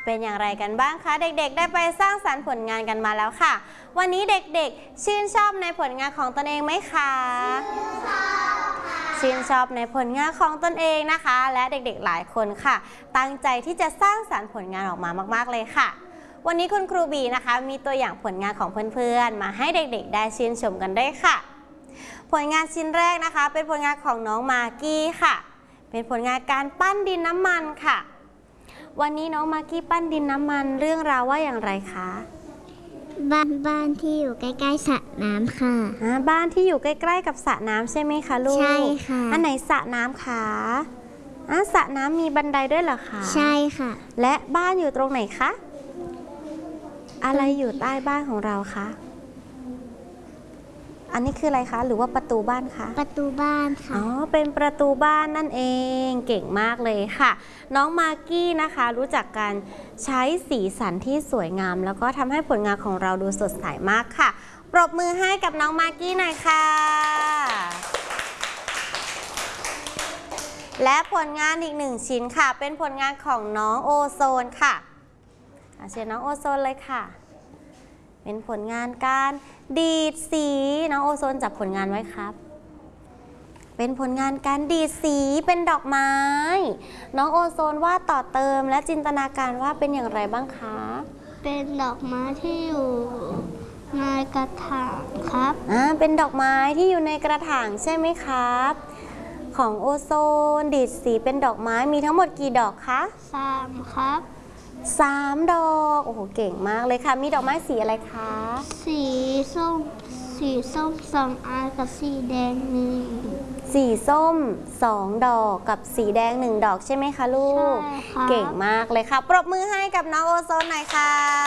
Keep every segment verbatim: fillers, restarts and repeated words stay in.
เป็นอย่างไรกันบ้างคะเด็กๆได้ไปสร้างสรรค์ผลงานกันมาแล้วค่ะวันนี้เด็กๆชื่นชอบในผลงานของตนเองไหมคะชื่นชอบในผลงานของตนเองนะคะและเด็กๆหลายคนค่ะตั้งใจที่จะสร้างสรรค์ผลงานออกมามากๆเลยค่ะวันนี้คุณครูบีนะคะมีตัวอย่างผลงานของเพื่อนๆมาให้เด็กๆได้ชื่นชมกันด้วยค่ะผลงานชิ้นแรกนะคะเป็นผลงานของน้องมากกี้ค่ะเป็นผลงานการปั้นดินน้ำมันค่ะวันนี้น้องมากกี้ปั้นดินน้ำมันเรื่องราวว่าอย่างไรคะบ้านบ้านที่อยู่ใกล้ๆสระน้ำค่ะบ้านที่อยู่ใกล้ๆกับสระน้ำใช่ไหมคะลูกใช่ค่ะอันไหนสระน้ำคะอ่ะสระน้ำมีบันไดด้วยเหรอคะใช่ค่ะและบ้านอยู่ตรงไหนคะอะไรอยู่ใต้บ้านของเราคะอันนี้คืออะไรคะหรือว่าประตูบ้านคะประตูบ้านค่ะอ๋อเป็นประตูบ้านนั่นเองเก่งมากเลยค่ะน้องมากกี้นะคะรู้จักการใช้สีสันที่สวยงามแล้วก็ทำให้ผลงานของเราดูสดใสมากค่ะปรบมือให้กับน้องมากกี้หน่อยค่ะและผลงานอีกหนึ่งชิ้นค่ะเป็นผลงานของน้องโอโซนค่ะเชิญน้องโอโซนเลยค่ะเป็นผลงานการดีดสีน้องโอโซนจับผลงานไว้ครับเป็นผลงานการดีดสีเป็นดอกไม้น้องโอโซนวาดต่อเติมและจินตนาการว่าเป็นอย่างไรบ้างคะเป็นดอกไม้ที่อยู่ในกระถางครับอ่าเป็นดอกไม้ที่อยู่ในกระถางใช่ไหมครับของโอโซนดีดสีเป็นดอกไม้มีทั้งหมดกี่ดอกคะสามครับสามดอกโอ้โหเก่งมากเลยค่ะมีดอกไม้สีอะไรคะสีส้มสีส้มสองอันกับสีแดงหนึ่งสีส้มสองดอกกับสีแดงหนึ่งดอกใช่ไหมคะลูกเก่งมากเลยค่ะปรบมือให้กับน้องโอโซนหน่อยค่ะ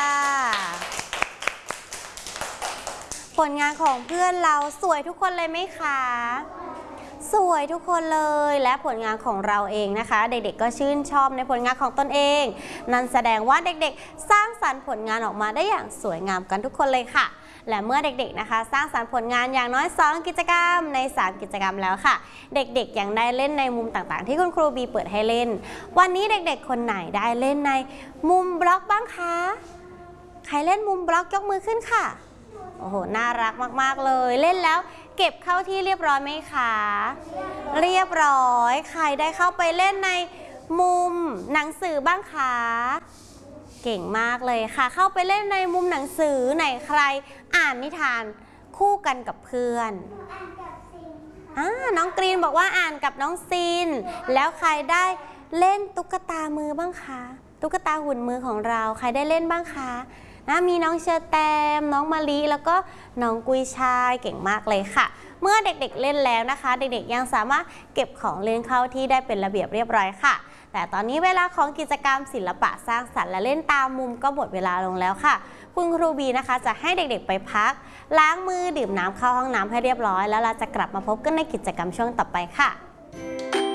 ผลงานของเพื่อนเราสวยทุกคนเลยไหมคะสวยทุกคนเลยและผลงานของเราเองนะคะเด็กๆก็ชื่นชอบในผลงานของตนเองนั่นแสดงว่าเด็กๆสร้างสรรค์ผลงานออกมาได้อย่างสวยงามกันทุกคนเลยค่ะและเมื่อเด็กๆนะคะสร้างสรรค์ผลงานอย่างน้อยสองกิจกรรมในสามกิจกรรมแล้วค่ะเด็กๆยังได้เล่นในมุมต่างๆที่คุณครูบีเปิดให้เล่นวันนี้เด็กๆคนไหนได้เล่นในมุมบล็อกบ้างคะใครเล่นมุมบล็อกยกมือขึ้นค่ะโอ้โหน่ารักมากๆเลยเล่นแล้วเก็บเข้าที่เรียบร้อยไหมคะเรียบร้อยใครได้เข้าไปเล่นในมุมหนังสือบ้างคะเก่งมากเลยค่ะเข้าไปเล่นในมุมหนังสือไหนใครอ่านนิทานคู่กันกับเพื่อนอ่าน้องกรีนบอกว่าอ่านกับน้องซีนแล้วใครได้เล่นตุ๊กตามือบ้างคะตุ๊กตาหุ่นมือของเราใครได้เล่นบ้างคะนะมีน้องเชอร์แตมน้องมะลิแล้วก็น้องกุยชายเก่งมากเลยค่ะเมื่อเด็กๆเล่นแล้วนะคะเด็กๆยังสามารถเก็บของเล่นเข้าที่ได้เป็นระเบียบเรียบร้อยค่ะแต่ตอนนี้เวลาของกิจกรรมศิลปะสร้างสรรค์และเล่นตามมุมก็หมดเวลาลงแล้วค่ะคุณครูบีนะคะจะให้เด็กๆไปพักล้างมือดื่มน้ำเข้าห้องน้ำให้เรียบร้อยแล้วเราจะกลับมาพบกันในกิจกรรมช่วงต่อไปค่ะ